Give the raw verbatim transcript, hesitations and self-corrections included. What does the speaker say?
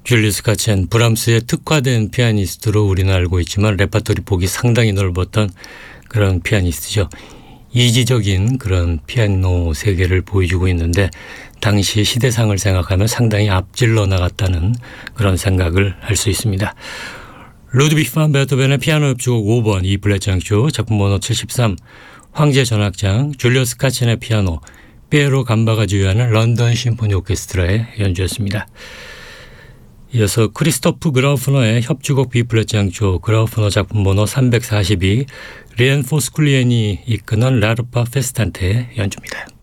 줄리우스 카첸, 브람스의 특화된 피아니스트로 우리는 알고 있지만 레퍼토리 폭이 상당히 넓었던 그런 피아니스트죠. 이지적인 그런 피아노 세계를 보여주고 있는데 당시 시대상을 생각하면 상당히 앞질러 나갔다는 그런 생각을 할 수 있습니다. 루드비히 반 베토벤의 피아노 협주곡 오 번 이 플랫 장조 작품 번호 칠십삼, 황제 전악장 줄리우스 카첸의 피아노, 피에로 감바가 주요하는 런던 심포니 오케스트라의 연주였습니다. 이어서 크리스토프 그라우프너의 협주곡 B 플랫 장조 그라우프너 작품 번호 삼백사십이, 리엔 포스쿨리엔이 이끄는 라르파 페스탄테의 연주입니다.